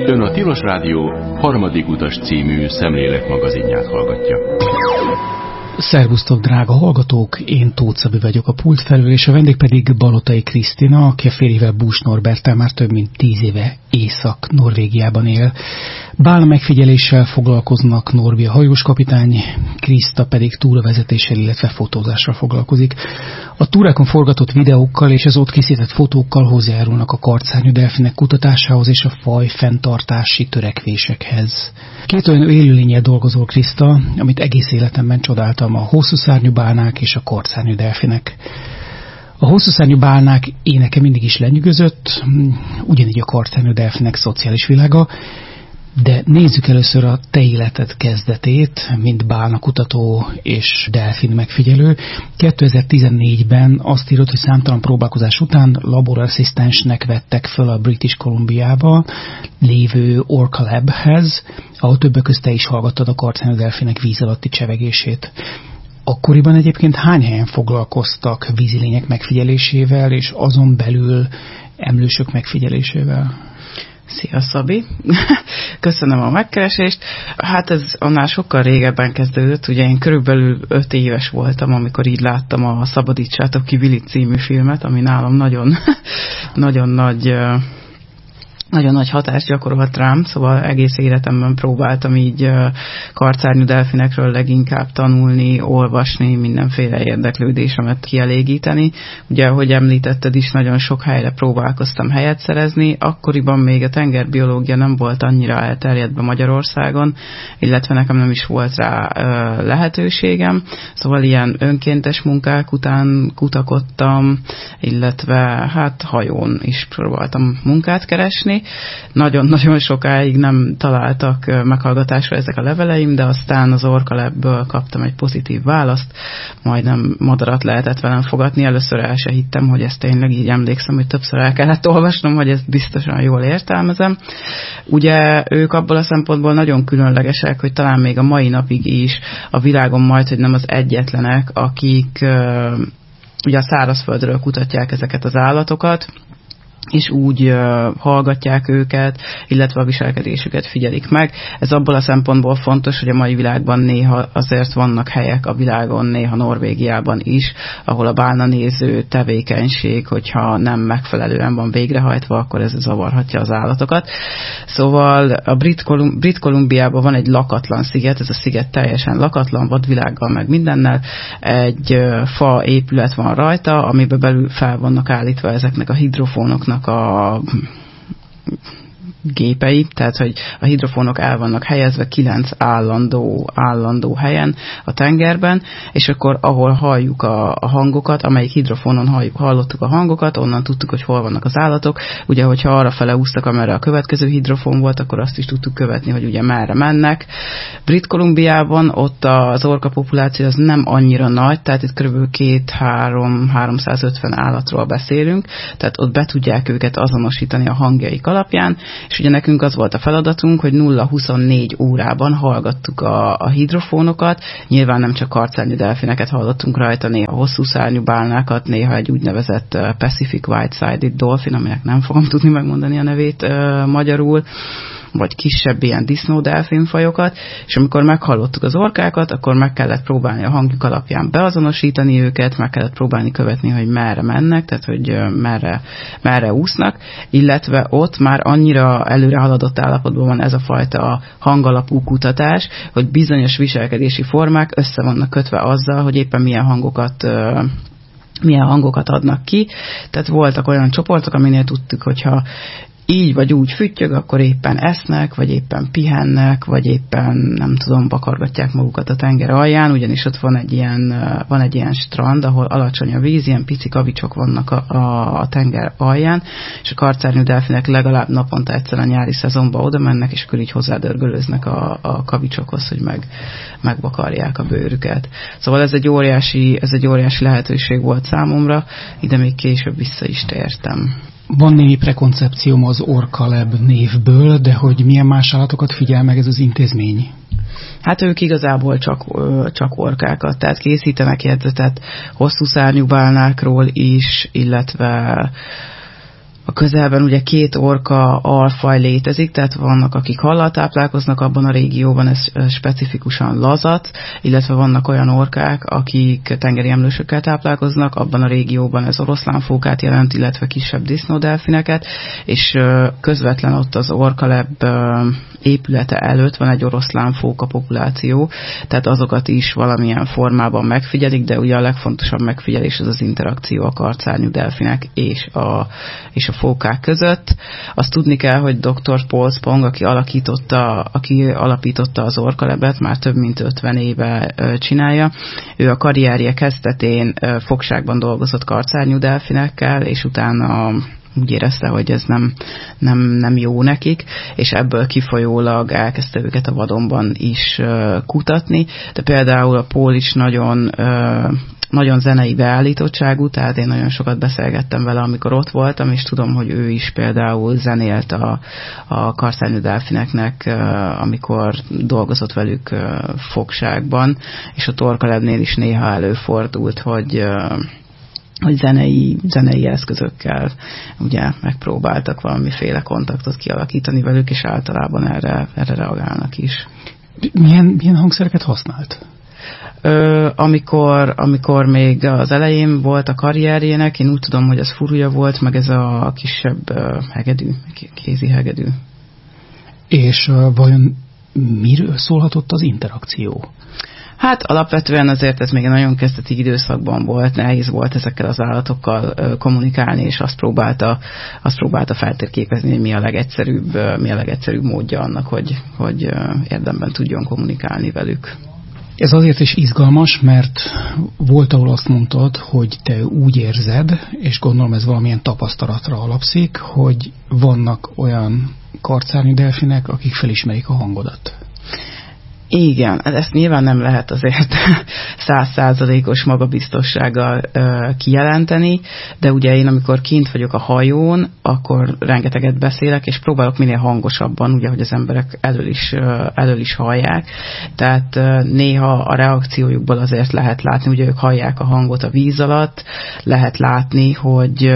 Ön a Tilos Rádió Harmadik Utas című szemléletmagazinját hallgatja. Szervusztok, drága hallgatók! Én Tóth Szabi vagyok a pult felől, és a vendég pedig Balotai Krisztina, aki a férjével Busch Norberttel már több mint 10 éve Észak-Norvégiában él. Bálna megfigyeléssel foglalkoznak, Norbi a hajós kapitány, Kriszta pedig túravezetéssel, illetve fotózással foglalkozik. A túrákon forgatott videókkal és az ott készített fotókkal hozzájárulnak a kartszárnyú delfinek kutatásához és a faj fenntartási törekvésekhez. 2 olyan élőlényel dolgozol, Kriszta, amit egész életemben csodáltam, a hosszúszárnyú bálnák és a kartszárnyú delfinek. A hosszúszárnyú bálnák éneke mindig is lenyűgözött, ugyanígy a kartszárnyú delfinek szociális világa, de nézzük először a te életed kezdetét, mint bálnakutató és delfin megfigyelő. 2014-ben azt írod, hogy számtalan próbálkozás után laborasszisztensnek vettek föl a British Columbiába lévő Orca Labhez, ahol többek között te is hallgattad a kartszárnyú delfinek víz alatti csevegését. Akkoriban egyébként hány helyen foglalkoztak vízilények megfigyelésével, és azon belül emlősök megfigyelésével? Szia, Szabi! Köszönöm a megkeresést. Hát ez annál sokkal régebben kezdődött. Ugye én körülbelül 5 éves voltam, amikor így láttam a Szabadítsátok ki Willy című filmet, ami nálam nagyon nagy hatást gyakorolt rám, szóval egész életemben próbáltam így kartszárnyú delfinekről leginkább tanulni, olvasni, mindenféle érdeklődésemet kielégíteni. Ugye, ahogy említetted is, nagyon sok helyre próbálkoztam helyet szerezni. Akkoriban még a tengerbiológia nem volt annyira elterjedve Magyarországon, illetve nekem nem is volt rá lehetőségem. Szóval ilyen önkéntes munkák után kutakodtam, illetve hát hajón is próbáltam munkát keresni. Nagyon-nagyon sokáig nem találtak meghallgatásra ezek a leveleim, de aztán az Orca Labből kaptam egy pozitív választ, majdnem madarat lehetett velem fogadni. Először el se hittem, hogy ezt tényleg így emlékszem, hogy többször el kellett olvasnom, hogy ezt biztosan jól értelmezem. Ugye ők abból a szempontból nagyon különlegesek, hogy talán még a mai napig is a világon majdhogy nem az egyetlenek, akik ugye a szárazföldről kutatják ezeket az állatokat, és úgy hallgatják őket, illetve a viselkedésüket figyelik meg. Ez abból a szempontból fontos, hogy a mai világban néha azért vannak helyek a világon, néha Norvégiában is, ahol a bálnanéző tevékenység, hogyha nem megfelelően van végrehajtva, akkor ez zavarhatja az állatokat. Szóval a Brit Columbiában van egy lakatlan sziget, ez a sziget teljesen lakatlan, vadvilággal meg mindennel. Egy fa épület van rajta, amiben belül fel vannak állítva ezeknek a hidrofónoknak a gépei, tehát hogy a hidrofónok el vannak helyezve 9 állandó helyen a tengerben, és akkor ahol halljuk a hangokat, amelyik hidrofónon hallottuk a hangokat, onnan tudtuk, hogy hol vannak az állatok. Ugye, hogyha arrafele úsztak, amerre a következő hidrofón volt, akkor azt is tudtuk követni, hogy ugye merre mennek. Brit Columbiában ott az orka populáció az nem annyira nagy, tehát itt kb. 200-350 állatról beszélünk, tehát ott be tudják őket azonosítani a hangjaik alapján, és ugye nekünk az volt a feladatunk, hogy 0-24 órában hallgattuk a hidrofónokat. Nyilván nem csak kartszárnyú delfineket hallottunk rajta, néha hosszú szárnyú bálnákat, néha egy úgynevezett Pacific White-Sided Dolphin, aminek nem fogom tudni megmondani a nevét magyarul, vagy kisebb ilyen disznódelfinfajokat, és amikor meghallottuk az orkákat, akkor meg kellett próbálni a hangjuk alapján beazonosítani őket, meg kellett próbálni követni, hogy merre mennek, tehát hogy merre úsznak, illetve ott már annyira előre haladott állapotban van ez a fajta hangalapú kutatás, hogy bizonyos viselkedési formák össze vannak kötve azzal, hogy éppen milyen hangokat adnak ki. Tehát voltak olyan csoportok, aminél tudtuk, hogyha így vagy úgy füttyög, akkor éppen esznek, vagy éppen pihennek, vagy éppen, nem tudom, vakargatják magukat a tenger alján, ugyanis ott van egy ilyen strand, ahol alacsony a víz, ilyen pici kavicsok vannak a tenger alján, és a kartszárnyú delfinek legalább naponta egyszer a nyári szezonban oda mennek, és akkor így hozzádörgölőznek a kavicsokhoz, hogy megvakarják a bőrüket. Szóval ez egy óriási lehetőség volt számomra, ide még később vissza is tértem. Van némi prekoncepcióm az Orca Lab névből, de hogy milyen más állatokat figyel meg ez az intézmény? Hát ők igazából csak orkákat, tehát készítenek jegyzetet hosszú szárnyú bálnákról is, illetve A közelben ugye 2 orka alfaj létezik, tehát vannak, akik hallal táplálkoznak abban a régióban, ez specifikusan lazat, illetve vannak olyan orkák, akik tengeri emlősökkel táplálkoznak, abban a régióban ez oroszlánfókát jelent, illetve kisebb disznódelfineket, és közvetlen ott az orkaleb épülete előtt van egy oroszlánfóka populáció, tehát azokat is valamilyen formában megfigyelik, de ugye a legfontosabb megfigyelés az az interakció a karcárnyú delfinek és a fókák között. Azt tudni kell, hogy dr. Paul Spong, aki alapította az orkalebet, már több mint 50 éve csinálja. Ő a karrierje kezdetén fogságban dolgozott karcárnyú delfinekkel, és utána úgy érezte, hogy ez nem jó nekik, és ebből kifolyólag elkezdte őket a vadonban is kutatni. De például a Paul is nagyon zenei beállítottságú, tehát én nagyon sokat beszélgettem vele, amikor ott voltam, és tudom, hogy ő is például zenélt a karcárnyú delfineknek, amikor dolgozott velük fogságban, és a orkalebnél is néha előfordult, hogy zenei eszközökkel ugye megpróbáltak valamiféle kontaktot kialakítani velük, és általában erre reagálnak is. Milyen hangszereket használt? Amikor még az elején volt a karrierjének, én úgy tudom, hogy ez furúja volt, meg ez a kisebb hegedű, kézi hegedű. És vajon miről szólhatott az interakció? Hát alapvetően azért ez még egy nagyon kezdeti időszakban volt, nehéz volt ezekkel az állatokkal kommunikálni, és azt próbálta feltérképezni, hogy mi a legegyszerűbb módja annak, hogy érdemben tudjon kommunikálni velük. Ez azért is izgalmas, mert volt, ahol azt mondtad, hogy te úgy érzed, és gondolom ez valamilyen tapasztalatra alapszik, hogy vannak olyan karcárnyú delfinek, akik felismerik a hangodat. Igen, ezt nyilván nem lehet azért 100%-os magabiztossággal kijelenteni, de ugye én amikor kint vagyok a hajón, akkor rengeteget beszélek, és próbálok minél hangosabban, ugye, hogy az emberek elől is hallják. Tehát néha a reakciójukból azért lehet látni, ugye ők hallják a hangot a víz alatt, lehet látni, hogy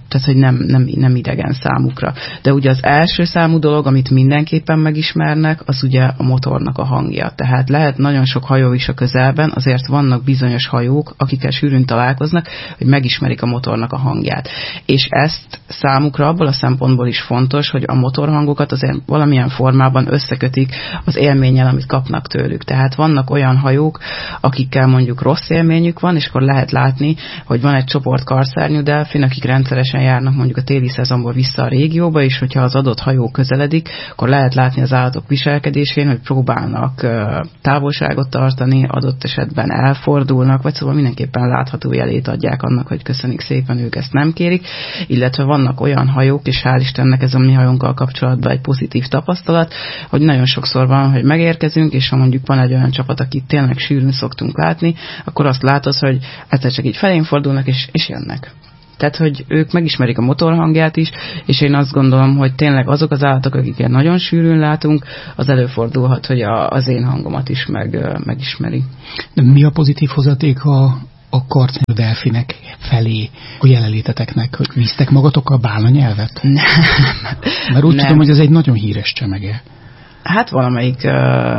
nem idegen számukra. De ugye az első számú dolog, amit mindenképpen megismernek, az ugye a motornak a hangja. Tehát lehet nagyon sok hajó is a közelben, azért vannak bizonyos hajók, akikkel sűrűn találkoznak, hogy megismerik a motornak a hangját. És ezt számukra abból a szempontból is fontos, hogy a motorhangokat azért valamilyen formában összekötik az élménnyel, amit kapnak tőlük. Tehát vannak olyan hajók, akikkel mondjuk rossz élményük van, és akkor lehet látni, hogy van egy csoport karcárnyú delfin, akik rendszeresen járnak mondjuk a téli szezonból vissza a régióba, és hogyha az adott hajó közeledik, akkor lehet látni az állatok viselkedésén, hogy próbálnak távolságot tartani, adott esetben elfordulnak, vagy szóval mindenképpen látható jelét adják annak, hogy köszönik szépen, ők ezt nem kérik, illetve vannak olyan hajók, és hál' Istennek ez a mi hajónkkal kapcsolatban egy pozitív tapasztalat, hogy nagyon sokszor van, hogy megérkezünk, és ha mondjuk van egy olyan csapat, akit tényleg sűrűn szoktunk látni, akkor azt látod, hogy egyszer csak így felén fordulnak, és jönnek. Tehát, hogy ők megismerik a motorhangját is, és én azt gondolom, hogy tényleg azok az állatok, akiket nagyon sűrűn látunk, az előfordulhat, hogy az én hangomat is megismeri. De mi a pozitív hozadék a karcárnyú delfinek felé a jelenléteteknek, hogy visztek magatokkal bálnanyelvet? Nem. Mert úgy tudom, hogy ez egy nagyon híres csemege. Hát valamelyik...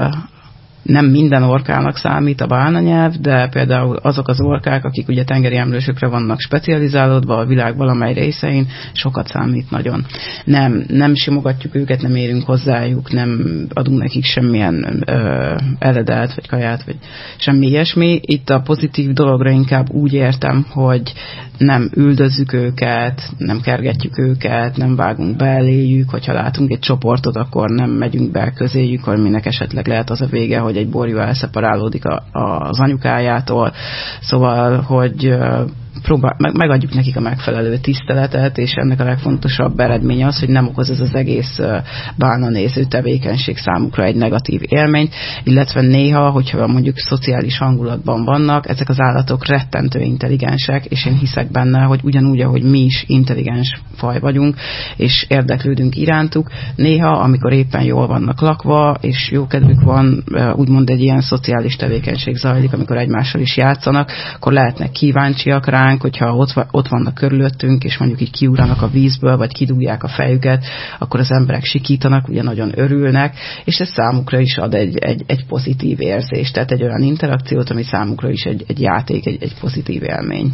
Nem minden orkának számít a bálnanyelv, de például azok az orkák, akik ugye tengeri emlősökre vannak specializálódva a világ valamely részein, sokat számít nagyon. Nem simogatjuk őket, nem érünk hozzájuk, nem adunk nekik semmilyen eredelt, vagy kaját, vagy semmi ilyesmi. Itt a pozitív dologra inkább úgy értem, hogy nem üldözzük őket, nem kergetjük őket, nem vágunk be eléjük, hogyha látunk egy csoportot, akkor nem megyünk be közéjük, aminek esetleg lehet az a vége, hogy egy borjú elszeparálódik az anyukájától. Szóval, hogy megadjuk nekik a megfelelő tiszteletet, és ennek a legfontosabb eredménye az, hogy nem okoz ez az egész bálnanéző tevékenység számukra egy negatív élményt, illetve néha, hogyha mondjuk szociális hangulatban vannak, ezek az állatok rettentő intelligensek, és én hiszek benne, hogy ugyanúgy, ahogy mi is intelligens faj vagyunk, és érdeklődünk irántuk, néha, amikor éppen jól vannak lakva, és jó kedvük van, úgymond egy ilyen szociális tevékenység zajlik, amikor egymással is játszanak, akkor lehetnek kíváncsiak rá, ránk, hogyha ott vannak körülöttünk, és mondjuk így kiugranak a vízből, vagy kidugják a fejüket, akkor az emberek sikítanak, ugye nagyon örülnek, és ez számukra is ad egy pozitív érzést, tehát egy olyan interakciót, ami számukra is egy játék, egy pozitív élmény.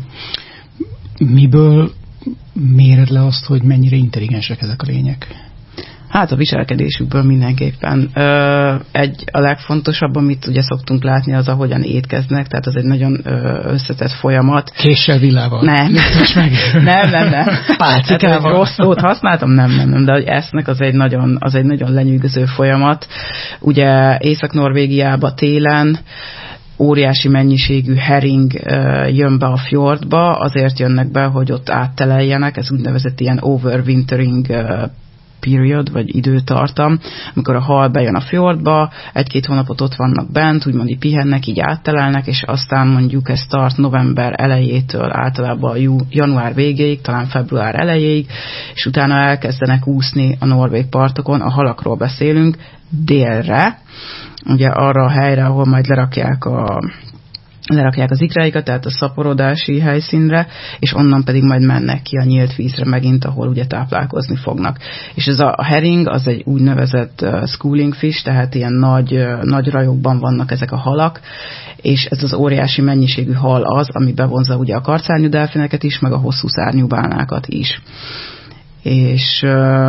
Miből méred le azt, hogy mennyire intelligensek ezek a lények? Hát a viselkedésükből mindenképpen. A legfontosabb, amit ugye szoktunk látni, az, ahogyan étkeznek, tehát az egy nagyon összetett folyamat. Késsel, villával. Nem. Nem. Pálcikával. Rossz szót használtam? Nem. De hogy esznek, az egy nagyon lenyűgöző folyamat. Ugye Észak-Norvégiában télen óriási mennyiségű hering jön be a fjordba, azért jönnek be, hogy ott átteleljenek, ez úgynevezett ilyen overwintering period, vagy időtartam, amikor a hal bejön a fjordba, 1-2 hónapot ott vannak bent, úgymond így pihennek, így áttelelnek, és aztán mondjuk ez tart november elejétől általában január végéig, talán február elejéig, és utána elkezdenek úszni a norvég partokon, a halakról beszélünk, délre, ugye arra a helyre, ahol majd lerakják az ikráikat, tehát a szaporodási helyszínre, és onnan pedig majd mennek ki a nyílt vízre megint, ahol ugye táplálkozni fognak. És ez a hering, az egy úgynevezett schooling fish, tehát ilyen nagy rajokban vannak ezek a halak, és ez az óriási mennyiségű hal az, ami bevonza ugye a karcárnyú delfineket is, meg a hosszú szárnyú bálnákat is. És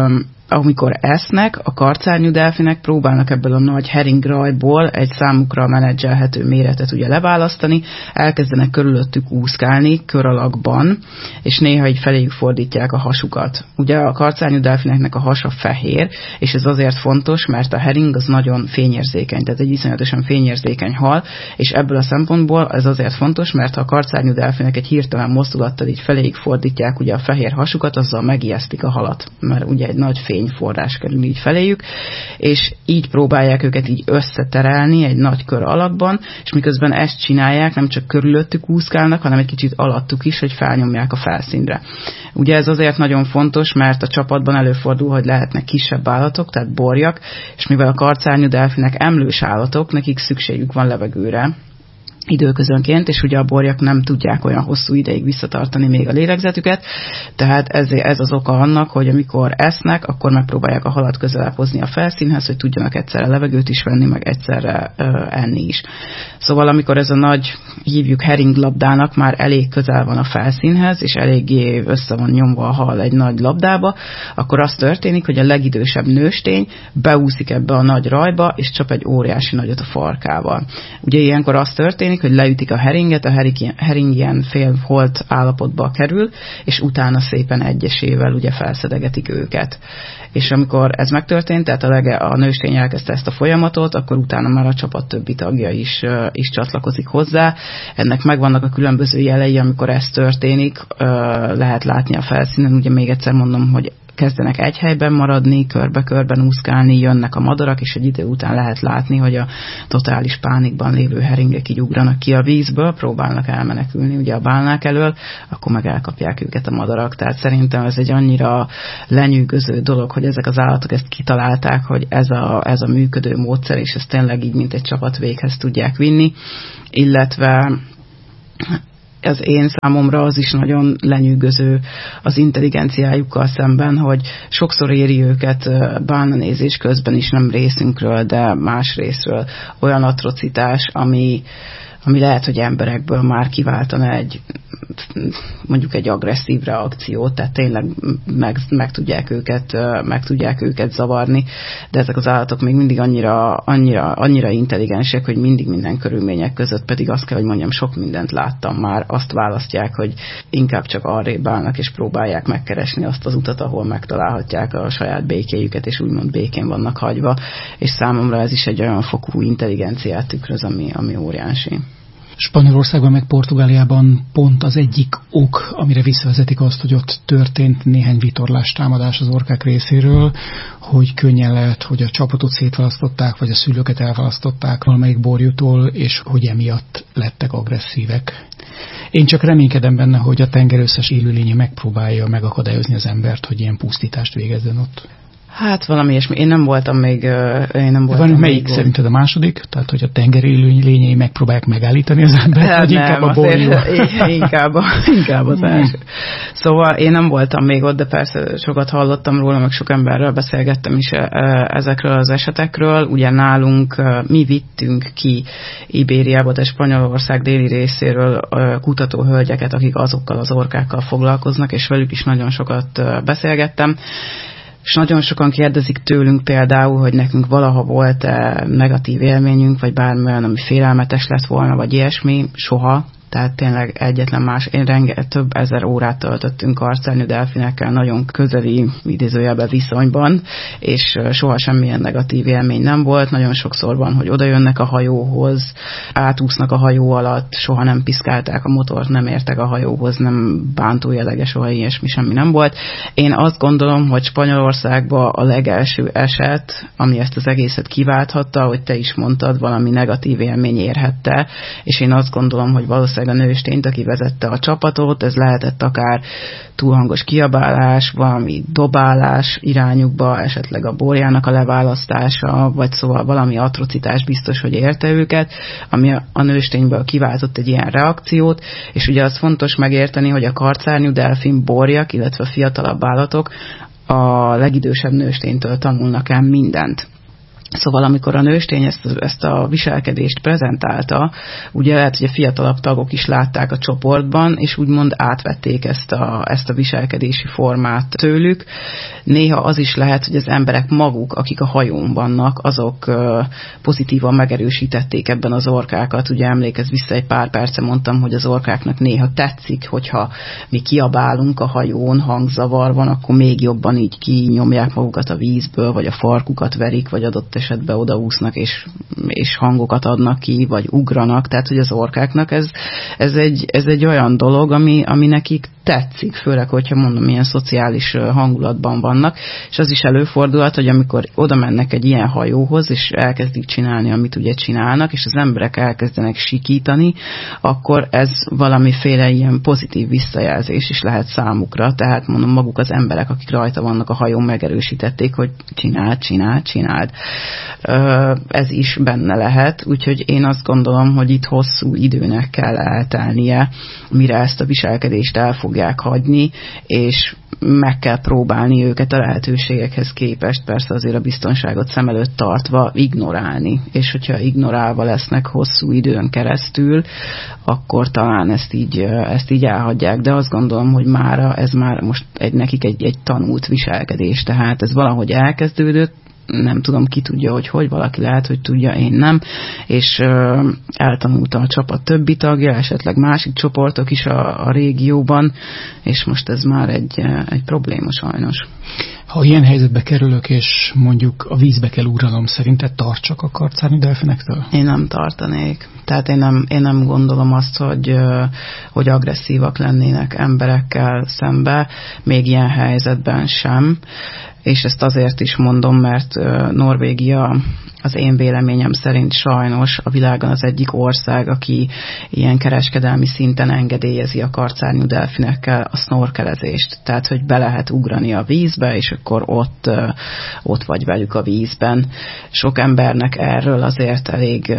amikor esznek, a karcárnyú delfinek próbálnak ebből a nagy heringrajból egy számukra menedzselhető méretet ugye leválasztani, elkezdenek körülöttük úszkálni kör alakban, és néha így feléjük fordítják a hasukat. Ugye a karcárnyú delfineknek a hasa fehér, és ez azért fontos, mert a hering az nagyon fényérzékeny, tehát egy iszonyatosan fényérzékeny hal, és ebből a szempontból ez azért fontos, mert ha a karcárnyú delfinek egy hirtelen mozdulattal így feléjük fordítják ugye a fehér hasukat, azzal megijesztik a halat, mert ugye egy nagy fényforrás kerül így feléjük, és így próbálják őket így összeterelni egy nagy kör alakban, és miközben ezt csinálják, nem csak körülöttük úszkálnak, hanem egy kicsit alattuk is, hogy felnyomják a felszínre. Ugye ez azért nagyon fontos, mert a csapatban előfordul, hogy lehetnek kisebb állatok, tehát borjak, és mivel a karcárnyú delfinek emlős állatok, nekik szükségük van levegőre időközönként, és ugye a borjak nem tudják olyan hosszú ideig visszatartani még a lélegzetüket, tehát ez az oka annak, hogy amikor esznek, akkor megpróbálják a halat közelebb hozni a felszínhez, hogy tudjanak egyszerre levegőt is venni, meg egyszerre enni is. Szóval amikor ez a nagy, hívjuk heringlabdának, már elég közel van a felszínhez, és eléggé össze van nyomva a hal egy nagy labdába, akkor az történik, hogy a legidősebb nőstény beúszik ebbe a nagy rajba, és csap egy óriási nagyot a farkával. Ugye ilyenkor az történik, hogy leütik a heringet, a hering ilyen félholt állapotba kerül, és utána szépen egyesével ugye felszedegetik őket. És amikor ez megtörtént, tehát a nőstény elkezdte ezt a folyamatot, akkor utána már a csapat többi tagja is csatlakozik hozzá. Ennek megvannak a különböző jelei, amikor ez történik, lehet látni a felszínen, ugye még egyszer mondom, hogy kezdenek egy helyben maradni, körbe-körben úszkálni, jönnek a madarak, és egy idő után lehet látni, hogy a totális pánikban lévő heringek így ugranak ki a vízből, próbálnak elmenekülni ugye a bálnák elől, akkor meg elkapják őket a madarak. Tehát szerintem ez egy annyira lenyűgöző dolog, hogy ezek az állatok ezt kitalálták, hogy ez a működő módszer, és ezt tényleg így, mint egy csapat véghez tudják vinni, illetve az én számomra az is nagyon lenyűgöző az intelligenciájukkal szemben, hogy sokszor éri őket bálnanézés közben is, nem részünkről, de más részről olyan atrocitás, ami lehet, hogy emberekből már kiváltana mondjuk egy agresszív reakciót, tehát tényleg meg tudják őket zavarni, de ezek az állatok még mindig annyira intelligensek, hogy mindig minden körülmények között, pedig azt kell, hogy mondjam, sok mindent láttam már, azt választják, hogy inkább csak arrébb állnak, és próbálják megkeresni azt az utat, ahol megtalálhatják a saját békéjüket, és úgymond békén vannak hagyva, és számomra ez is egy olyan fokú intelligenciát tükröz, ami óriási. Spanyolországban meg Portugáliában pont az egyik ok, amire visszavezetik azt, hogy ott történt néhány vitorlástámadás az orkák részéről, hogy könnyen lehet, hogy a csapatot szétválasztották, vagy a szülőket elválasztották valamelyik borjútól, és hogy emiatt lettek agresszívek. Én csak reménykedem benne, hogy a tenger összes élőlénye megpróbálja megakadályozni az embert, hogy ilyen pusztítást végezzen ott. Hát valami ilyesmi. Én nem voltam még... Melyik szerinted a második? Tehát, hogy a tengeri élőlényei megpróbálják megállítani az embert, hát vagy nem, inkább a borjú? Inkább az első. Szóval én nem voltam még ott, de persze sokat hallottam róla, meg sok emberrel beszélgettem is ezekről az esetekről. Ugye nálunk mi vittünk ki Ibériába, de Spanyolország déli részéről kutatóhölgyeket, akik azokkal az orkákkal foglalkoznak, és velük is nagyon sokat beszélgettem. És nagyon sokan kérdezik tőlünk például, hogy nekünk valaha volt-e negatív élményünk, vagy bármi olyan, ami félelmetes lett volna, vagy ilyesmi. Soha. Tehát tényleg egyetlen más. Több ezer órát töltöttünk karcárnyú delfinekkel nagyon közeli, idézőjelben viszonyban, és soha semmilyen negatív élmény nem volt. Nagyon sokszor van, hogy oda jönnek a hajóhoz, átúsznak a hajó alatt, soha nem piszkálták a motort, nem értek a hajóhoz, nem bántójelege, soha ilyesmi semmi nem volt. Én azt gondolom, hogy Spanyolországban a legelső eset, ami ezt az egészet kiválthatta, hogy te is mondtad, valami negatív élmény érhette, és én azt gondolom, hogy valószínűleg a nőstényt, aki vezette a csapatot, ez lehetett akár túlhangos kiabálás, valami dobálás irányukba, esetleg a borjának a leválasztása, vagy szóval valami atrocitás biztos, hogy érte őket, ami a nőstényből kiváltott egy ilyen reakciót, és ugye az fontos megérteni, hogy a karcárnyú delfin borjak, illetve a fiatalabb állatok a legidősebb nősténytől tanulnak el mindent. Szóval amikor a nőstény ezt a viselkedést prezentálta, ugye lehet, hogy a fiatalabb tagok is látták a csoportban, és úgymond átvették ezt a viselkedési formát tőlük. Néha az is lehet, hogy az emberek maguk, akik a hajón vannak, azok pozitívan megerősítették ebben az orkákat. Ugye emlékezz vissza, egy pár perce mondtam, hogy az orkáknak néha tetszik, hogyha mi kiabálunk a hajón, hangzavar van, akkor még jobban így kinyomják magukat a vízből, vagy a farkukat verik, vagy adott esetben odaúsznak és hangokat adnak ki, vagy ugranak, tehát hogy az orkáknak ez egy olyan dolog, ami nekik tetszik, főleg, hogyha mondom, ilyen szociális hangulatban vannak, és az is előfordulhat, hogy amikor oda mennek egy ilyen hajóhoz, és elkezdik csinálni, amit ugye csinálnak, és az emberek elkezdenek sikítani, akkor ez valamiféle ilyen pozitív visszajelzés is lehet számukra, tehát mondom, maguk az emberek, akik rajta vannak a hajón, megerősítették, hogy csináld. Ez is benne lehet, úgyhogy én azt gondolom, hogy itt hosszú időnek kell eltelnie, mire ezt a viselkedést el fogják hagyni, és meg kell próbálni őket a lehetőségekhez képest, persze azért a biztonságot szem előtt tartva ignorálni, és hogyha ignorálva lesznek hosszú időn keresztül, akkor talán ezt így elhagyják, de azt gondolom, hogy ez már most nekik egy tanult viselkedés, tehát ez valahogy elkezdődött, nem tudom, ki tudja, hogy valaki lehet, hogy tudja, én nem, és eltanulta a csapat többi tagja, esetleg másik csoportok is a régióban, és most ez már egy probléma sajnos. Ha ilyen helyzetbe kerülök, és mondjuk a vízbe kell ugranom, szerinted tartsak a karcárnyú delfinektől? Én nem tartanék. Tehát én nem gondolom azt, hogy agresszívak lennének emberekkel szembe, még ilyen helyzetben sem. És ezt azért is mondom, mert Norvégia az én véleményem szerint sajnos a világon az egyik ország, aki ilyen kereskedelmi szinten engedélyezi a karcárnyú delfinekkel a snorkelezést. Tehát, hogy be lehet ugrani a vízbe, és akkor ott vagy velük a vízben. Sok embernek erről azért elég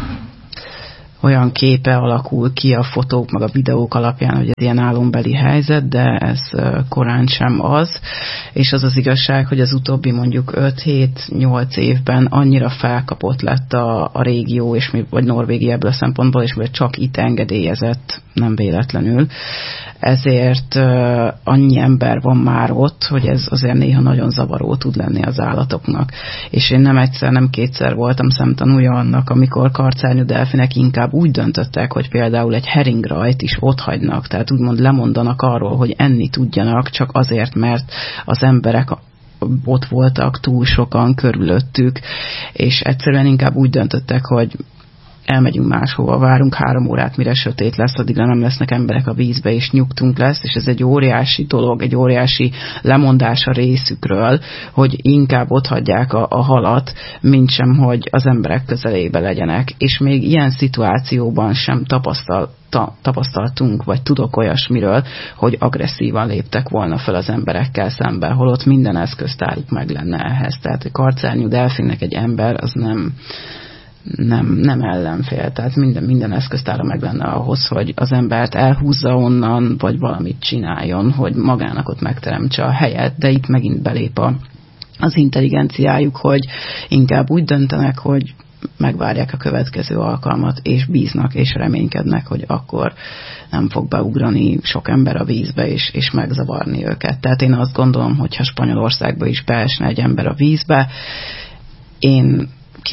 olyan képe alakul ki a fotók, meg a videók alapján, hogy ez ilyen álombeli helyzet, de ez korán sem az. És az az igazság, hogy az utóbbi mondjuk 5-7-8 évben annyira felkapott lett a régió, vagy Norvégia ebből a szempontból, és mivel csak itt engedélyezett, nem véletlenül. Ezért annyi ember van már ott, hogy ez azért néha nagyon zavaró tud lenni az állatoknak. És én nem egyszer, nem kétszer voltam szemtanúja annak, amikor karcárnyú delfinek inkább úgy döntöttek, hogy például egy heringrajt is otthagynak, tehát úgymond lemondanak arról, hogy enni tudjanak, csak azért, mert az emberek ott voltak túl sokan körülöttük, és egyszerűen inkább úgy döntöttek, hogy elmegyünk máshova, várunk 3 órát, mire sötét lesz, addigra nem lesznek emberek a vízbe, és nyugtunk lesz, és ez egy óriási dolog, egy óriási lemondás a részükről, hogy inkább otthagyják a halat, mint sem, hogy az emberek közelébe legyenek. És még ilyen szituációban sem tapasztaltunk, vagy tudok olyasmiről, hogy agresszívan léptek volna fel az emberekkel szemben, holott minden eszköztáruk meg lenne ehhez. Tehát a karcárnyú delfinnek egy ember az nem ellenfél, tehát minden eszköztára meg lenne ahhoz, hogy az embert elhúzza onnan, vagy valamit csináljon, hogy magának ott megteremtse a helyet, de itt megint belép az intelligenciájuk, hogy inkább úgy döntenek, hogy megvárják a következő alkalmat, és bíznak, és reménykednek, hogy akkor nem fog beugrani sok ember a vízbe, és megzavarni őket. Tehát én azt gondolom, hogy ha Spanyolországba is beesne egy ember a vízbe, én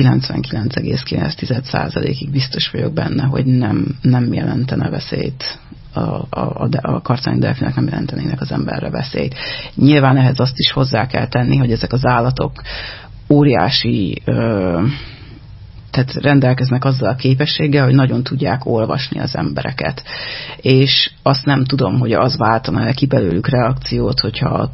99,9%-ig biztos vagyok benne, hogy nem jelentene veszélyt, a karcányi delfinek nem jelentenének az emberre veszélyt. Nyilván ehhez azt is hozzá kell tenni, hogy ezek az állatok óriási, tehát rendelkeznek azzal a képességgel, hogy nagyon tudják olvasni az embereket. És azt nem tudom, hogy az váltana ki belőlük reakciót, hogyha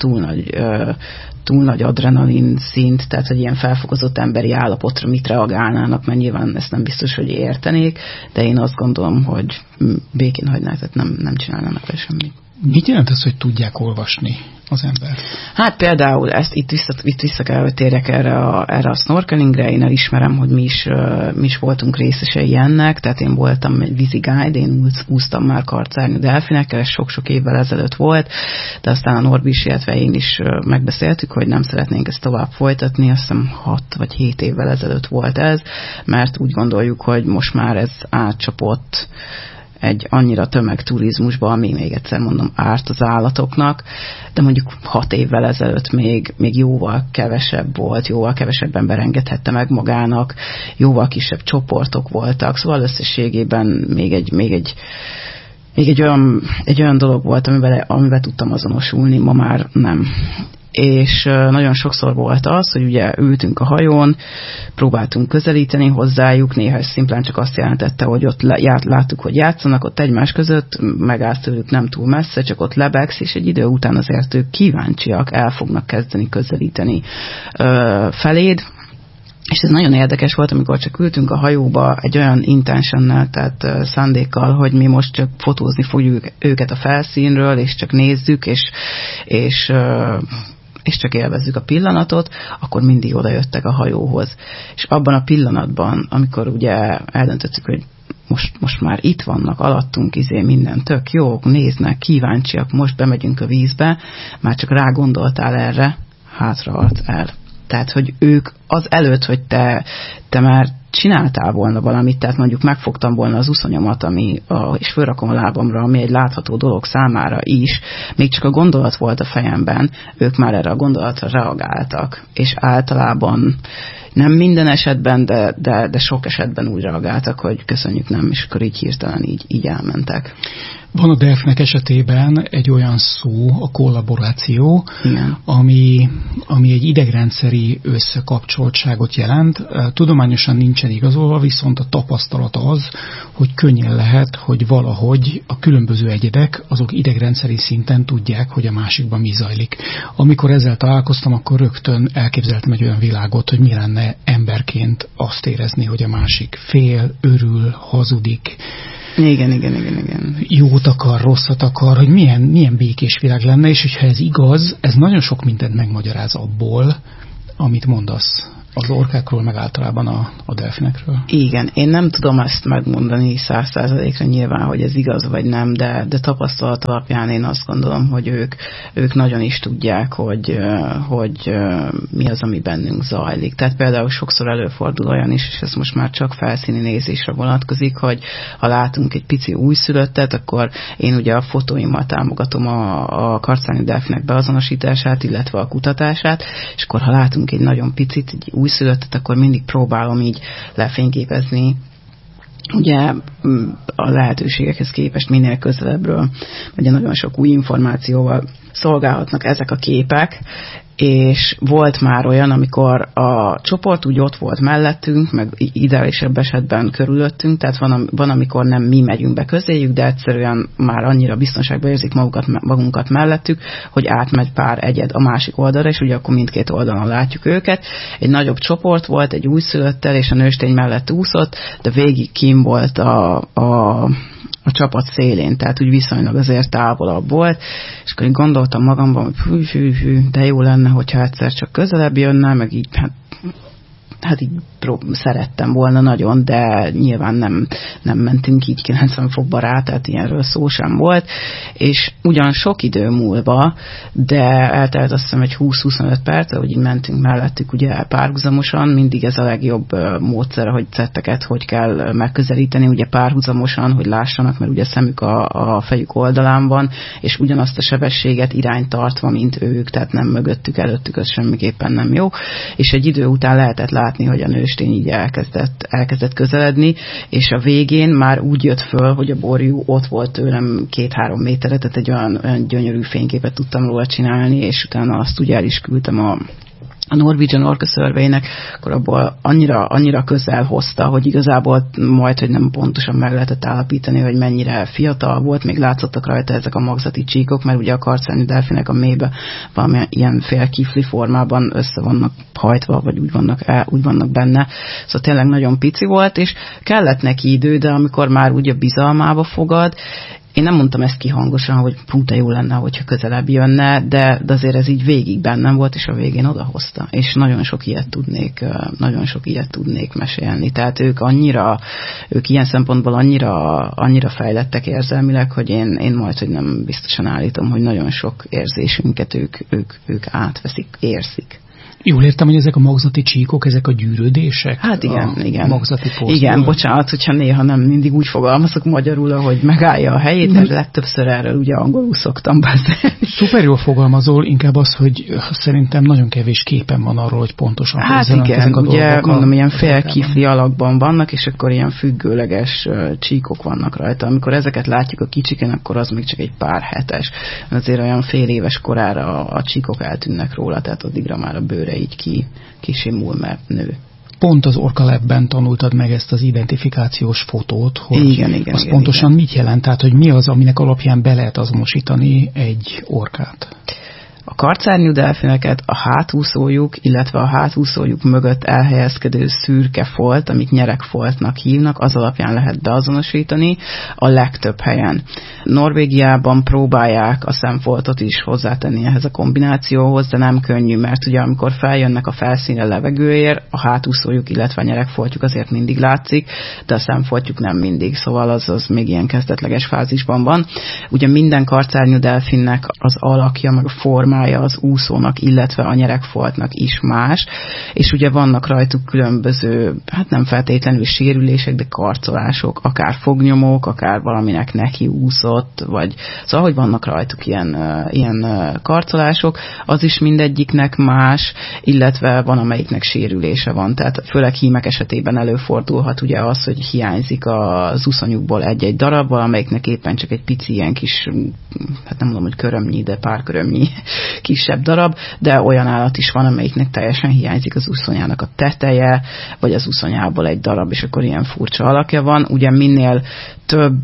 túl nagy adrenalin szint, tehát hogy ilyen felfokozott emberi állapotra mit reagálnának, mert nyilván ezt nem biztos, hogy értenék, de én azt gondolom, hogy békén hagynák, tehát nem csinálnának vele semmit. Mit jelent az, hogy tudják olvasni az embert? Hát például itt vissza kell, hogy térjek erre a snorkelingre. Én elismerem, hogy mi is voltunk részesei ennek, tehát én voltam egy vízi guide, én úsztam már karcárnyú delfinekkel, ez sok-sok évvel ezelőtt volt, de aztán a Norbi is, illetve én is megbeszéltük, hogy nem szeretnénk ezt tovább folytatni, azt hiszem 6 vagy 7 évvel ezelőtt volt ez, mert úgy gondoljuk, hogy most már ez átcsapott egy annyira tömegturizmusba, ami még egyszer mondom árt az állatoknak, de mondjuk 6 évvel ezelőtt még jóval kevesebb volt, jóval kevesebb ember engedhette meg magának, jóval kisebb csoportok voltak, szóval összességében még egy olyan dolog volt, amivel tudtam azonosulni, ma már nem. És nagyon sokszor volt az, hogy ugye ültünk a hajón, próbáltunk közelíteni hozzájuk, néha ez szimplán csak azt jelentette, hogy ott láttuk, hogy játszanak ott egymás között, megállsz tőlük nem túl messze, csak ott lebegsz, és egy idő után azért ők kíváncsiak, el fognak kezdeni közelíteni feléd. És ez nagyon érdekes volt, amikor csak ültünk a hajóba egy olyan intentionnel, tehát szándékkal, hogy mi most csak fotózni fogjuk őket a felszínről, és csak nézzük, és csak élvezzük a pillanatot, akkor mindig oda jöttek a hajóhoz. És abban a pillanatban, amikor ugye eldöntöttük, hogy most már itt vannak, alattunk, minden tök jó, néznek, kíváncsiak, most bemegyünk a vízbe, már csak rá gondoltál erre, hátrahalsz el. Tehát, hogy ők az előtt, hogy te már csináltál volna valamit, tehát mondjuk megfogtam volna az uszonyomat, és fölrakom a lábamra, ami egy látható dolog számára is, még csak a gondolat volt a fejemben, ők már erre a gondolatra reagáltak. És általában nem minden esetben, de sok esetben úgy reagáltak, hogy köszönjük, nem, és akkor így hirtelen így elmentek. Van a delfinek esetében egy olyan szó, a kollaboráció, ami egy idegrendszeri összekapcsoltságot jelent. Tudományosan nincsen igazolva, viszont a tapasztalat az, hogy könnyen lehet, hogy valahogy a különböző egyedek azok idegrendszeri szinten tudják, hogy a másikban mi zajlik. Amikor ezzel találkoztam, akkor rögtön elképzeltem egy olyan világot, hogy mi lenne emberként azt érezni, hogy a másik fél, örül, hazudik. Igen. Jót akar, rosszat akar, hogy milyen békés világ lenne, és hogyha ez igaz, ez nagyon sok mindent megmagyaráz abból, amit mondasz az orkákról, meg általában a delfinekről. Igen, én nem tudom ezt megmondani 100%-ra nyilván, hogy ez igaz vagy nem, de tapasztalat alapján én azt gondolom, hogy ők nagyon is tudják, hogy mi az, ami bennünk zajlik. Tehát például sokszor előfordul olyan is, és ez most már csak felszíni nézésre vonatkozik, hogy ha látunk egy pici újszülöttet, akkor én ugye a fotóimmal támogatom a karcányi delfinek beazonosítását, illetve a kutatását, és akkor ha látunk egy nagyon picit, egy újszülöttet, akkor mindig próbálom így lefényképezni, ugye a lehetőségekhez képest minél közelebbről, ugye nagyon sok új információval szolgálhatnak ezek a képek, és volt már olyan, amikor a csoport úgy ott volt mellettünk, meg ideálisabb esetben körülöttünk, tehát van, amikor nem mi megyünk be közéjük, de egyszerűen már annyira biztonságban érzik magunkat mellettük, hogy átmegy pár egyed a másik oldalra, és ugye akkor mindkét oldalon látjuk őket. Egy nagyobb csoport volt, egy újszülöttel, és a nőstény mellett úszott, de végig kim volt a csapat szélén, tehát úgy viszonylag azért távolabb volt, és akkor így gondoltam magamban, hogy hű, de jó lenne, hogyha egyszer csak közelebb jönne, meg így, hát így szerettem volna nagyon, de nyilván nem mentünk így 90 fokba rá, tehát ilyenről szó sem volt, és ugyan sok idő múlva, de eltelt azt hiszem egy 20-25 perc, ahogy így mentünk mellettük ugye párhuzamosan, mindig ez a legjobb módszer, hogy cetteket hogy kell megközelíteni, ugye párhuzamosan, hogy lássanak, mert ugye szemük a fejük oldalán van, és ugyanazt a sebességet irányt tartva, mint ők, tehát nem mögöttük, előttük, az semmiképpen nem jó, és egy idő után lehetett látni, hogy a nőstény így elkezdett közeledni, és a végén már úgy jött föl, hogy a borjú ott volt tőlem 2-3 méterre, tehát egy olyan gyönyörű fényképet tudtam róla csinálni, és utána azt ugye el is küldtem a Norwegian Orca Survey-nek, akkor abból annyira közel hozta, hogy igazából majd, hogy nem pontosan meg lehetett állapítani, hogy mennyire fiatal volt, még látszottak rajta ezek a magzati csíkok, mert ugye a karcárnyú delfinek a mélybe valami ilyen félkifli formában össze vannak hajtva, vagy úgy vannak benne. Szóval tényleg nagyon pici volt, és kellett neki idő, de amikor már úgy a bizalmába fogad, én nem mondtam ezt kihangosan, hogy de jó lenne, hogyha közelebb jönne, de azért ez így végig bennem volt, és a végén odahozta. És nagyon sok ilyet tudnék mesélni. Tehát ők ilyen szempontból annyira fejlettek érzelmileg, hogy én majd, hogy nem biztosan állítom, hogy nagyon sok érzésünket ők átveszik, érzik. Jól értem, hogy ezek a magzati csíkok, ezek a gyűrődések? Hát igen. Magzati posztból. Igen, bocsánat, hogyha néha nem mindig úgy fogalmazok magyarul, ahogy megállja a helyét, mert legtöbbször erről ugye angolul szoktam beszélni. Szuper jól fogalmazol, inkább az, hogy szerintem nagyon kevés képen van arról, hogy pontosan hát igen, ezek a ugye mondom, ilyen félkifli alakban vannak, és akkor ilyen függőleges csíkok vannak rajta. Amikor ezeket látjuk a kicsiken, akkor az még csak egy pár hetes. Azért olyan fél éves korára a csíkok eltűnnek róla, tehát addigra már a bőre így kisimul, mert nő. Pont az Orca Lab-ben tanultad meg ezt az identifikációs fotót, hogy igen, pontosan mit jelent, tehát hogy mi az, aminek alapján be lehet azonosítani egy orkát? A karcárnyú delfineket a hátúszójuk, illetve a hátúszójuk mögött elhelyezkedő szürke folt, amit nyeregfoltnak hívnak, az alapján lehet beazonosítani a legtöbb helyen. Norvégiában próbálják a szemfoltot is hozzátenni ehhez a kombinációhoz, de nem könnyű, mert ugye amikor feljönnek a felszínre levegőért, a hátúszójuk, illetve a nyeregfoltjuk azért mindig látszik, de a szemfoltjuk nem mindig, szóval az még ilyen kezdetleges fázisban van. Ugye minden karcárnyú delfinnek az alakja, meg a formája az úszónak, illetve a nyeregfoltnak is más, és ugye vannak rajtuk különböző, hát nem feltétlenül sérülések, de karcolások, akár fognyomok, akár valaminek neki úszott, vagy szóval, hogy vannak rajtuk ilyen karcolások, az is mindegyiknek más, illetve van, amelyiknek sérülése van, tehát főleg hímek esetében előfordulhat ugye az, hogy hiányzik az uszonyukból egy-egy darab, valamelyiknek éppen csak egy pici ilyen kis, hát nem mondom, hogy körömnyi, de pár körömnyi kisebb darab, de olyan állat is van, amelyiknek teljesen hiányzik az uszonyának a teteje, vagy az uszonyából egy darab, és akkor ilyen furcsa alakja van. Ugye minél több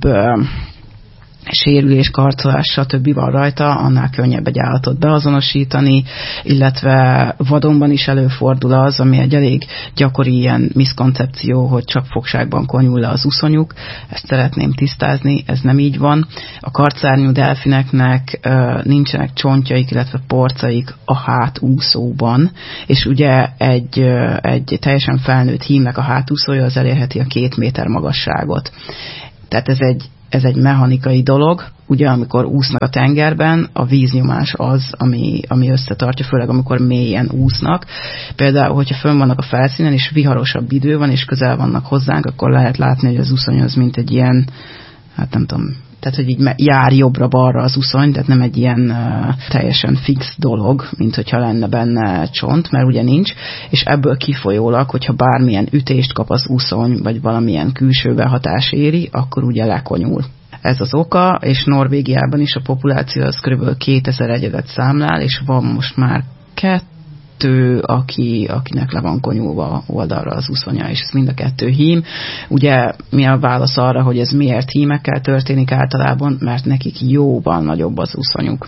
sérülés, karcolás, stb. Van rajta, annál könnyebb egy állatot beazonosítani, illetve vadonban is előfordul az, ami egy elég gyakori ilyen miszkoncepció, hogy csak fogságban konyul le az uszonyuk. Ezt szeretném tisztázni, ez nem így van. A karcárnyú delfineknek nincsenek csontjaik, illetve porcaik a hátúszóban, és ugye egy teljesen felnőtt hímnek a hátúszója az elérheti a 2 méter magasságot. Tehát ez egy mechanikai dolog, ugye amikor úsznak a tengerben, a víznyomás az, ami összetartja, főleg amikor mélyen úsznak. Például, hogyha fönn vannak a felszínen, és viharosabb idő van, és közel vannak hozzánk, akkor lehet látni, hogy az uszony az mint egy ilyen, hát nem tudom, tehát, hogy így jár jobbra-balra az uszony, tehát nem egy ilyen teljesen fix dolog, mint hogyha lenne benne csont, mert ugye nincs, és ebből kifolyólag, hogyha bármilyen ütést kap az uszony, vagy valamilyen külső behatás éri, akkor ugye lekonyul. Ez az oka, és Norvégiában is a populáció az kb. 2000 egyedet számlál, és van most már akinek le van konyulva oldalra az uszonya, és ez mind a 2 hím. Ugye mi a válasz arra, hogy ez miért hímekkel történik általában, mert nekik jóval nagyobb az uszonyuk,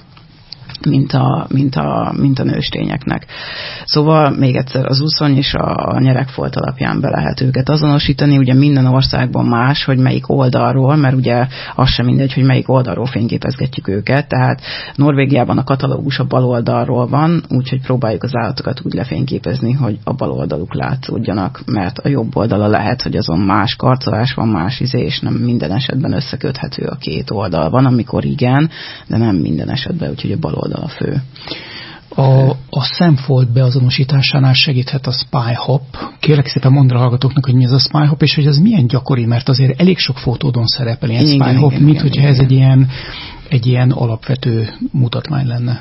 mint a nőstényeknek. Szóval még egyszer az uszony és a nyeregfolt alapján be lehet őket azonosítani. Ugye minden országban más, hogy melyik oldalról, mert ugye az sem mindegy, hogy melyik oldalról fényképezgetjük őket. Tehát Norvégiában a katalógus a bal oldalról van, úgyhogy próbáljuk az állatokat úgy lefényképezni, hogy a bal oldaluk látszódjanak, mert a jobb oldala lehet, hogy azon más karcolás van, más és nem minden esetben összeköthető a 2 oldal. Van, amikor igen, de nem minden esetben, úgyhogy a bal oldal a fő. A szemfolt beazonosításánál segíthet a spy-hop. Kérlek szépen mondd a hallgatóknak, hogy mi ez a spy-hop, és hogy ez milyen gyakori, mert azért elég sok fotódon szerepel ilyen spy-hop, mint hogyha ez egy ilyen alapvető mutatmány lenne.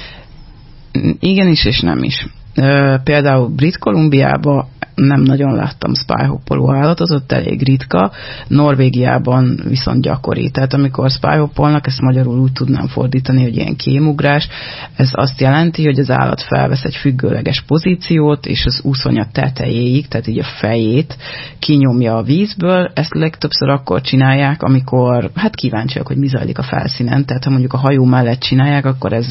Igen is, és nem is. Például Brit Kolumbiában nem nagyon láttam spy-hoppoló állatot, ott elég ritka, Norvégiában viszont gyakori. Tehát amikor spy-hoppolnak, ezt magyarul úgy tudnám fordítani, hogy ilyen kémugrás, ez azt jelenti, hogy az állat felvesz egy függőleges pozíciót, és az uszonya tetejéig, tehát így a fejét kinyomja a vízből. Ezt legtöbbször akkor csinálják, amikor kíváncsiak, hogy mi zajlik a felszínen. Tehát ha mondjuk a hajó mellett csinálják, akkor ez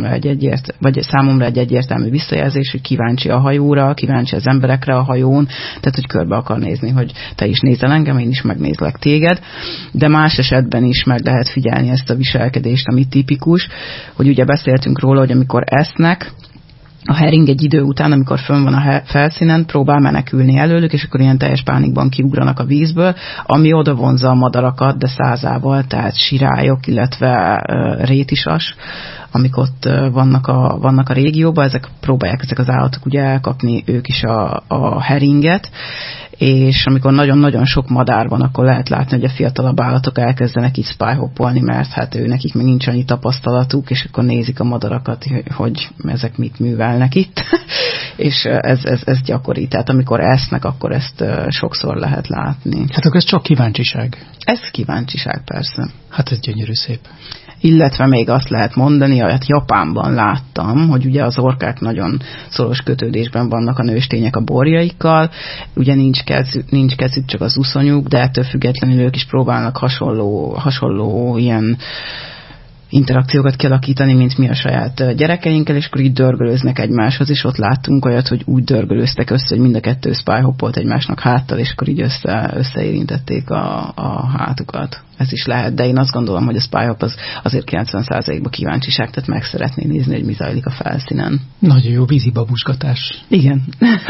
számomra egy egyértelmű visszajelzés, hogy kíváncsi a hajóra, kíváncsi az emberekre a hajón, tehát hogy körbe akar nézni, hogy te is nézel engem, én is megnézlek téged, de más esetben is meg lehet figyelni ezt a viselkedést, ami tipikus, hogy ugye beszéltünk róla, hogy amikor esznek, a hering egy idő után, amikor fönn van a felszínen, próbál menekülni előlük, és akkor ilyen teljes pánikban kiugranak a vízből, ami oda vonzza a madarakat, de százával, tehát sirályok, illetve rétisas, amik ott vannak a régióban, próbálják ezek az állatok ugye elkapni ők is a heringet, és amikor nagyon-nagyon sok madár van, akkor lehet látni, hogy a fiatalabb állatok elkezdenek így spy-hoppolni, mert nekik még nincs annyi tapasztalatuk, és akkor nézik a madarakat, hogy ezek mit művelnek itt, és ez gyakori. Tehát amikor esznek, akkor ezt sokszor lehet látni. Hát akkor ez csak kíváncsiság. Ez kíváncsiság, persze. Hát ez gyönyörű szép. Illetve még azt lehet mondani, hogy Japánban láttam, hogy ugye az orkák nagyon szoros kötődésben vannak a nőstények a borjaikkal, ugye nincs kezük, csak az uszonyuk, de ettől függetlenül ők is próbálnak hasonló ilyen interakciókat kialakítani, mint mi a saját gyerekeinkkel, és akkor így dörgölőznek egymáshoz, és ott láttunk olyat, hogy úgy dörgölőztek össze, hogy mind a 2 spy-hoppolt egymásnak háttal, és akkor így összeérintették a hátukat. Ez is lehet, de én azt gondolom, hogy a spy-hop az azért 90%-ban kíváncsiság, tehát meg szeretné nézni, hogy mi zajlik a felszínen. Nagyon jó vízibabusgatás. Igen.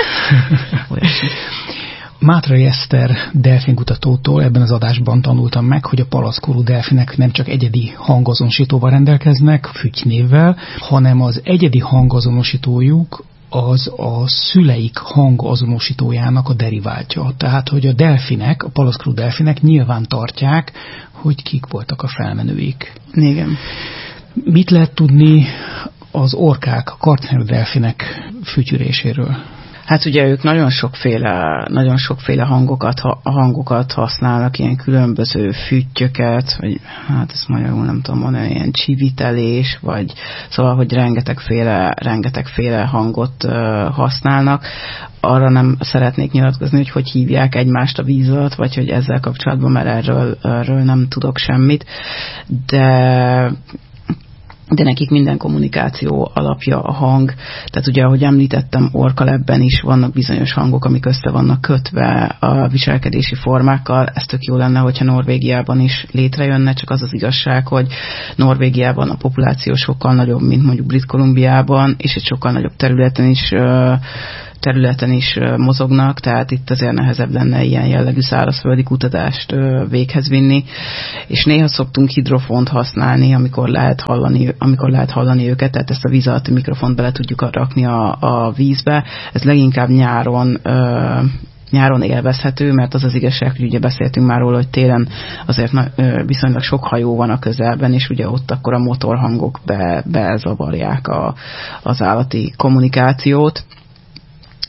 Mátrai Eszter delfinkutatótól ebben az adásban tanultam meg, hogy a palackorú delfinek nem csak egyedi hangazonosítóval rendelkeznek, fütynévvel, hanem az egyedi hangazonosítójuk az a szüleik hangazonosítójának a deriváltja. Tehát, hogy a delfinek, a palackorú delfinek nyilván tartják, hogy kik voltak a felmenőik. Igen. Mit lehet tudni az orkák, a kartnerű delfinek fütyüléséről? Hát ugye ők nagyon sokféle hangokat használnak, ilyen különböző füttyöket, vagy hát ezt magyarul nem tudom mondani, ilyen csivitelés, vagy szóval, hogy rengetegféle hangot használnak. Arra nem szeretnék nyilatkozni, hogy hívják egymást a víz alatt, vagy hogy ezzel kapcsolatban, mert erről nem tudok semmit, de nekik minden kommunikáció alapja a hang. Tehát ugye, ahogy említettem, orkalebben is vannak bizonyos hangok, amik össze vannak kötve a viselkedési formákkal. Ez tök jó lenne, hogyha Norvégiában is létrejönne, csak az az igazság, hogy Norvégiában a populáció sokkal nagyobb, mint mondjuk Brit Kolumbiában, és egy sokkal nagyobb területen is mozognak, tehát itt azért nehezebb lenne ilyen jellegű szárazföldi kutatást véghez vinni, és néha szoktunk hidrofont használni, amikor lehet hallani őket, tehát ezt a víz alatti mikrofont bele tudjuk rakni a vízbe. Ez leginkább nyáron élvezhető, mert az az igazság, hogy ugye beszéltünk már róla, hogy télen azért viszonylag sok hajó van a közelben, és ugye ott akkor a motorhangok bezavarják az állati kommunikációt.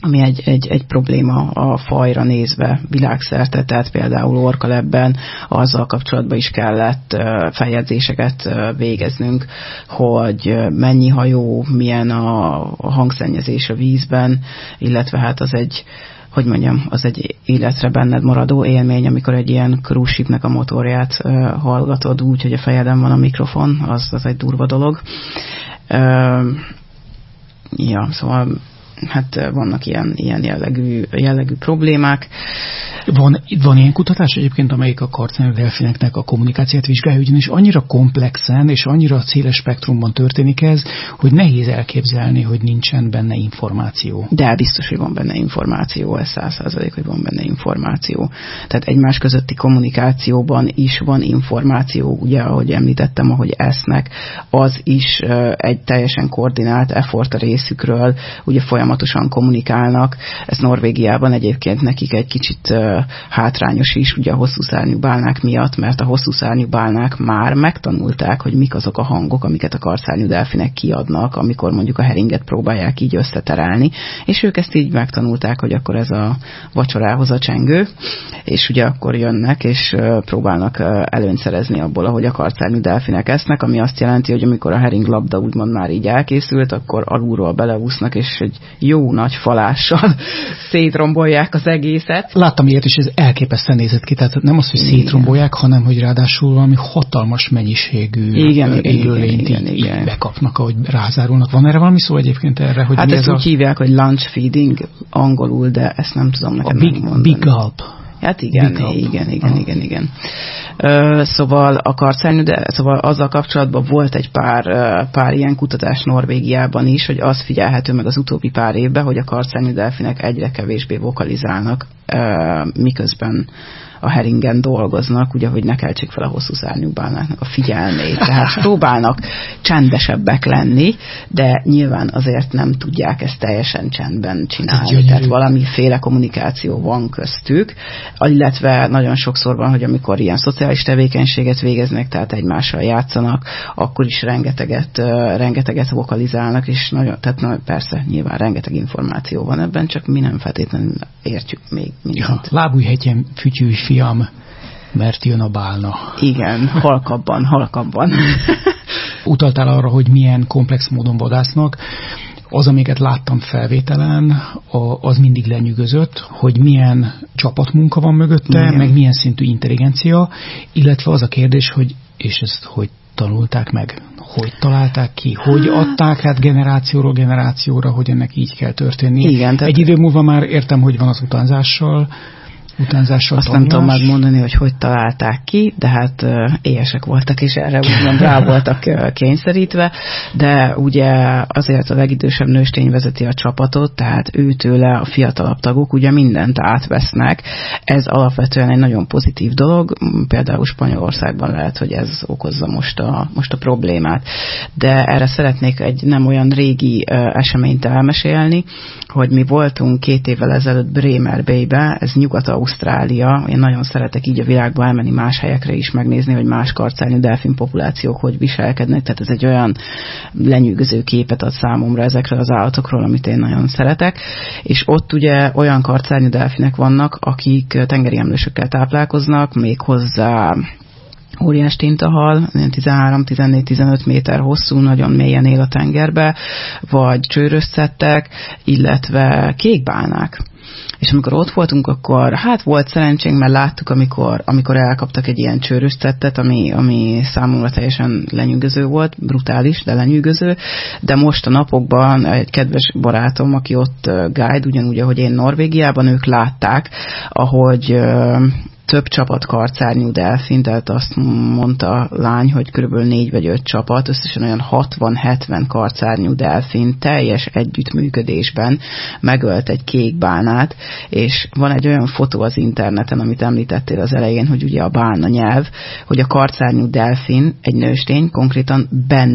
ami egy probléma a fajra nézve világszerte, tehát például orkalebben azzal kapcsolatban is kellett feljegyzéseket végeznünk, hogy mennyi hajó, milyen a hangszennyezés a vízben, illetve hát az egy életre benned maradó élmény, amikor egy ilyen cruise shipnek a motorját hallgatod úgy, hogy a fejeden van a mikrofon, az egy durva dolog. Szóval hát vannak ilyen jellegű problémák. Van ilyen kutatás egyébként, amelyik a karcányú delfineknek a kommunikációt vizsgálja, ugyanis annyira komplexen és annyira széles spektrumban történik ez, hogy nehéz elképzelni, hogy nincsen benne információ. De biztos, hogy van benne információ, ez 100%, hogy van benne információ. Tehát egymás közötti kommunikációban is van információ, ugye, ahogy említettem, ahogy esznek, az is egy teljesen koordinált effort a részükről, ugye folyamatosan kommunikálnak. Ez Norvégiában egyébként nekik egy kicsit hátrányos is, ugye a hosszúszárnyú bálnák miatt, mert a hosszúszárnyú bálnák már megtanulták, hogy mik azok a hangok, amiket a karcárnyú delfinek kiadnak, amikor mondjuk a heringet próbálják így összeterelni, és ők ezt így megtanulták, hogy akkor ez a vacsorához a csengő, és ugye akkor jönnek, és próbálnak előnyt szerezni abból, ahogy a karcárnyú delfinek esznek, ami azt jelenti, hogy amikor a heringlabda úgymond már így elkészült, akkor alulról beleúsznak, és egy jó nagy falással szétrombolják az egészet. Láttam ilyet, és ez elképesztően nézett ki, tehát nem az, hogy szétrombolják, hanem hogy ráadásul valami hatalmas mennyiségű élőlényt így bekapnak, ahogy rázárulnak. Van erre valami szó egyébként erre? Hogy hát ezt úgy hívják, hogy lunch feeding angolul, de ezt nem tudom neked megmondani. Big gulp. Hát igen. Szóval a karcárnyú, de szóval azzal kapcsolatban volt egy pár ilyen kutatás Norvégiában is, hogy az figyelhető meg az utóbbi pár évben, hogy a karcárnyú delfinek egyre kevésbé vokalizálnak, miközben a heringen dolgoznak, ugye, hogy ne keltsék fel a hosszú szárnyú bálnáknak a figyelmét. Tehát próbálnak csendesebbek lenni, de nyilván azért nem tudják ezt teljesen csendben csinálni. Tehát valamiféle kommunikáció van köztük, illetve nagyon sokszor van, hogy amikor ilyen szociális tevékenységet végeznek, tehát egymással játszanak, akkor is rengeteget vokalizálnak, és tehát persze nyilván rengeteg információ van ebben, csak mi nem feltétlenül értjük még mindent. Ja, lábújhegyen fütyülj, fiam, mert jön a bálna. Igen, halkabban. Utaltál arra, hogy milyen komplex módon vadásznak. Az, amiket láttam felvételen, az mindig lenyűgözött, hogy milyen csapatmunka van mögötte, igen, meg milyen szintű intelligencia, illetve az a kérdés, hogy és ezt hogy tanulták meg, hogy találták ki, hogy adták át generációról generációra, hogy ennek így kell történni. Igen, egy idő múlva már értem, hogy van az utánzással azt tanulás. Nem tudom megmondani, hogy találták ki, de hát éhesek voltak, és erre úgymond rá voltak kényszerítve, de ugye azért a legidősebb nőstény vezeti a csapatot, tehát őtőle a fiatalabb tagok ugye mindent átvesznek. Ez alapvetően egy nagyon pozitív dolog, például Spanyolországban lehet, hogy ez okozza most a problémát. De erre szeretnék egy nem olyan régi eseményt elmesélni, hogy mi voltunk 2 évvel ezelőtt Bremer Bay-be, ez Nyugat-Ausztrália, én nagyon szeretek így a világba elmenni más helyekre is megnézni, hogy más karcárnyú delfin populációk hogy viselkednek, tehát ez egy olyan lenyűgöző képet ad számomra ezekről az állatokról, amit én nagyon szeretek, és ott ugye olyan karcárnyú delfinek vannak, akik tengeri emlősökkel táplálkoznak, még hozzá óriás tintahal, 13-14-15 méter hosszú, nagyon mélyen él a tengerbe, vagy csőrösszettek, illetve kékbálnák. És amikor ott voltunk, akkor hát volt szerencsénk, mert láttuk, amikor elkaptak egy ilyen csőrösszettet, ami számomra teljesen lenyűgöző volt, brutális, de lenyűgöző, de most a napokban egy kedves barátom, aki ott guide, ugyanúgy, ahogy én Norvégiában, ők látták, ahogy több csapat karcárnyú delfin, tehát azt mondta a lány, hogy körülbelül 4 vagy 5 csapat, összesen olyan 60-70 karcárnyú delfin teljes együttműködésben megölt egy kékbálnát, és van egy olyan fotó az interneten, amit említettél az elején, hogy ugye a bálna nyelv, hogy a karcárnyú delfin, egy nőstény, konkrétan benne